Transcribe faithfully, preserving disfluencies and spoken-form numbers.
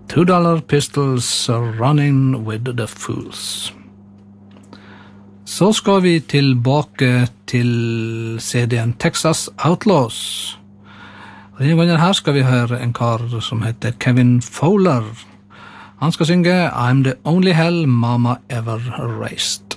Two Dollar Pistols, Running with the Fools. Så skal vi tilbake til C D-en Texas Outlaws. Og denne gangen her skal vi høre en kar som heter Kevin Fowler. Han skal synge I'm the only hell mama ever raised.